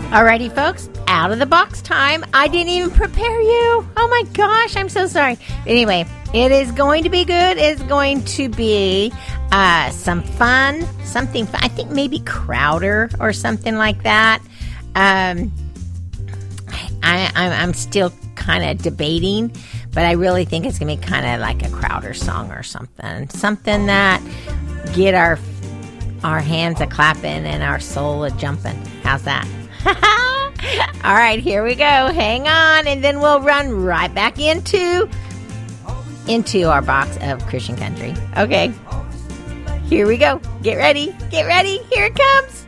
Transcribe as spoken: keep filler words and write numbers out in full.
Alrighty, folks, out of the box time. I didn't even prepare you. Oh my gosh, I'm so sorry. Anyway, it is going to be good. It's going to be uh, some fun, something fun. I think maybe Crowder or something like that. Um, I, I, I'm still kind of debating, but I really think it's going to be kind of like a Crowder song or something. Something that get our our hands a clapping and our soul a jumping. How's that? All right, here we go. Hang on, and then we'll run right back into into our box of Christian country. Okay, here we go. Get ready. Get ready. Here it comes.